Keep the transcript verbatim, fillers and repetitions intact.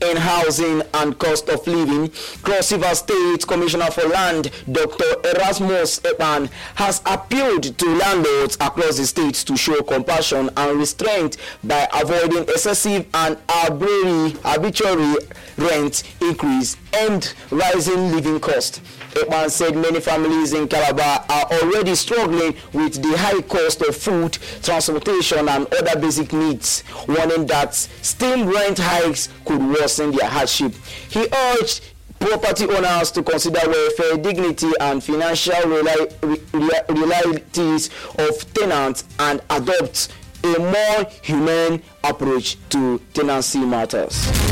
in housing and cost of living, Cross River State Commissioner for Land, Doctor Erasmus Epan, has appealed to landlords across the state to show compassion and restraint by avoiding excessive and arbitrary, arbitrary rent increase and rising living costs. Epan said many families in Calabar are already struggling with the high cost of food, transportation, and other basic needs, warning that still rent hikes could worsen their hardship. He urged property owners to consider welfare, dignity, and financial reli- re- realities of tenants and adopt a more humane approach to tenancy matters.